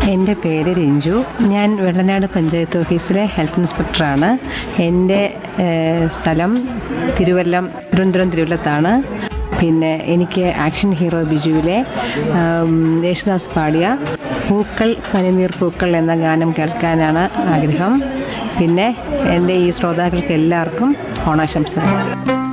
എൻ്റെ പേര് രഞ്ജു. ഞാൻ വെള്ളനാട് പഞ്ചായത്ത് ഓഫീസിലെ ഹെൽത്ത് ഇൻസ്പെക്ടറാണ്. എൻ്റെ സ്ഥലം തിരുവനന്തപുരം തിരുവല്ലത്താണ്. പിന്നെ എനിക്ക് ആക്ഷൻ ഹീറോ ബിജുവിലെ യേശുദാസ് പാടിയ പൂക്കൾ പനിനീർ പൂക്കൾ എന്ന ഗാനം കേൾക്കാനാണ് ആഗ്രഹം. പിന്നെ എൻ്റെ ഈ ശ്രോതാക്കൾക്ക് എല്ലാവർക്കും ഓണാശംസകൾ.